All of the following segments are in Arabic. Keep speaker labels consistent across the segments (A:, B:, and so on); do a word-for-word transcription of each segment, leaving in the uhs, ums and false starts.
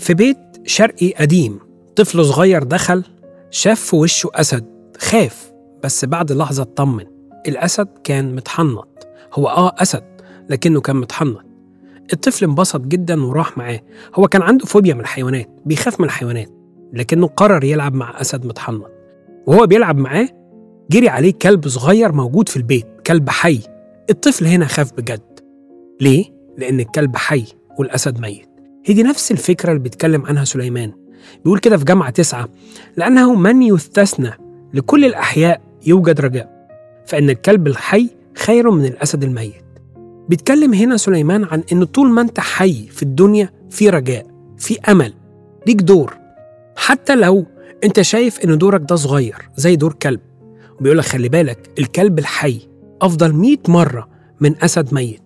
A: في بيت شرقي قديم طفل صغير دخل، شاف في وشه أسد، خاف بس بعد لحظة اطمن. الأسد كان متحنط، هو آه أسد لكنه كان متحنط. الطفل انبسط جدا وراح معاه. هو كان عنده فوبيا من الحيوانات، بيخاف من الحيوانات، لكنه قرر يلعب مع أسد متحنط. وهو بيلعب معاه جري عليه كلب صغير موجود في البيت، كلب حي. الطفل هنا خاف بجد. ليه؟ لأن الكلب حي والأسد ميت. هي دي نفس الفكرة اللي بيتكلم عنها سليمان. بيقول كده في جامعة تسعة: لأنه من يستثنى لكل الأحياء يوجد رجاء، فإن الكلب الحي خير من الأسد الميت. بيتكلم هنا سليمان عن إن طول ما أنت حي في الدنيا في رجاء، في أمل، ليك دور. حتى لو أنت شايف إن دورك ده صغير زي دور كلب، وبيقولك خلي بالك الكلب الحي أفضل مئة مرة من أسد ميت.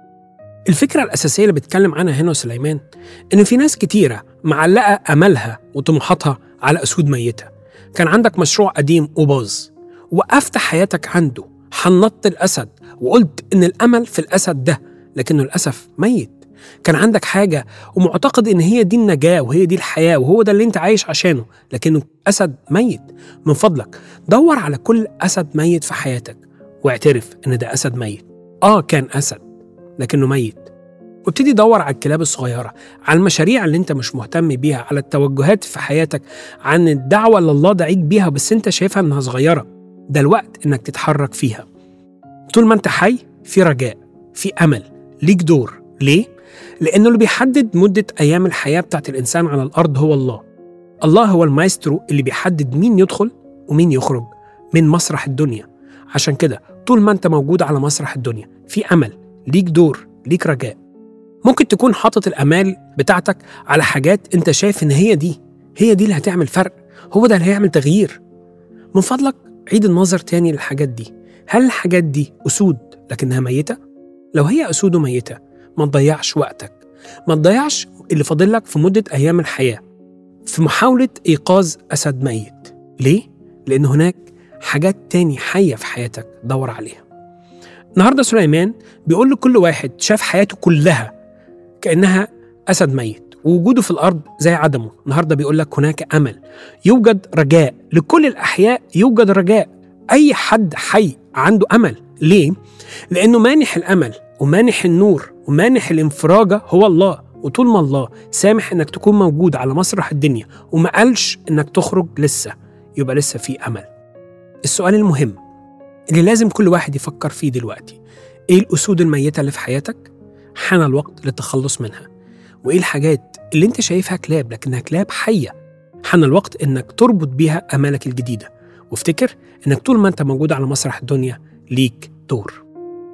A: الفكرة الأساسية اللي بيتكلم عنها هنا سليمان إن في ناس كتيرة معلقة أملها وطموحاتها على أسود ميتة. كان عندك مشروع قديم وباظ، وقفت حياتك عنده، حنطت الأسد وقلت إن الأمل في الأسد ده، لكنه للأسف ميت. كان عندك حاجة ومعتقد إن هي دي النجاة وهي دي الحياة وهو ده اللي أنت عايش عشانه، لكنه أسد ميت. من فضلك دور على كل أسد ميت في حياتك واعترف إن ده أسد ميت. آه كان أسد لكنه ميت. وابتدي دور على الكلاب الصغيرة، على المشاريع اللي انت مش مهتم بيها، على التوجهات في حياتك، عن الدعوة اللي الله دعيك بيها بس انت شايفها انها صغيرة. ده الوقت انك تتحرك فيها. طول ما انت حي في رجاء، في أمل، ليك دور. ليه؟ لأنه اللي بيحدد مدة أيام الحياة بتاعت الإنسان على الأرض هو الله. الله هو المايسترو اللي بيحدد مين يدخل ومين يخرج من مسرح الدنيا. عشان كده طول ما انت موجود على مسرح الدنيا في أمل، ليك دور، ليك رجاء. ممكن تكون حاطط الأمال بتاعتك على حاجات انت شايف ان هي دي هي دي اللي هتعمل فرق، هو ده اللي هيعمل تغيير. من فضلك عيد النظر تاني للحاجات دي. هل الحاجات دي أسود لكنها ميتة؟ لو هي أسود وميتة ما تضيعش وقتك، ما تضيعش اللي فاضلك في مدة أيام الحياة في محاولة إيقاظ أسد ميت. ليه؟ لأن هناك حاجات تاني حية في حياتك دور عليها. النهاردة سليمان بيقول لكل واحد شاف حياته كلها كأنها أسد ميت ووجوده في الأرض زي عدمه، النهاردة بيقول لك هناك أمل، يوجد رجاء، لكل الأحياء يوجد رجاء. أي حد حي عنده أمل. ليه؟ لأنه مانح الأمل ومانح النور ومانح الانفراجة هو الله. وطول ما الله سامح إنك تكون موجود على مسرح الدنيا وما قالش إنك تخرج لسه، يبقى لسه في أمل. السؤال المهم اللي لازم كل واحد يفكر فيه دلوقتي: إيه الأسود الميتة اللي في حياتك؟ حان الوقت للتخلص منها. وإيه الحاجات اللي أنت شايفها كلاب لكنها كلاب حية؟ حان الوقت إنك تربط بيها أمالك الجديدة. وافتكر إنك طول ما أنت موجود على مسرح الدنيا ليك دور.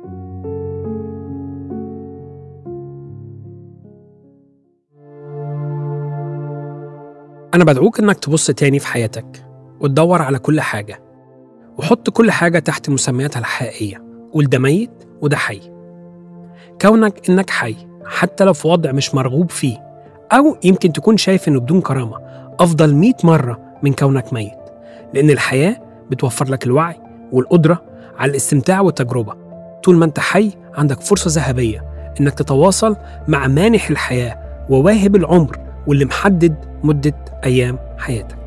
A: أنا بدعوك إنك تبص تاني في حياتك وتدور على كل حاجة، وحط كل حاجة تحت مسمياتها الحقيقية. قول ده ميت وده حي. كونك إنك حي حتى لو في وضع مش مرغوب فيه، أو يمكن تكون شايف إنه بدون كرامة، أفضل مئة مرة من كونك ميت. لأن الحياة بتوفر لك الوعي والقدرة على الاستمتاع والتجربة. طول ما أنت حي عندك فرصة ذهبية إنك تتواصل مع مانح الحياة وواهب العمر واللي محدد مدة أيام حياتك.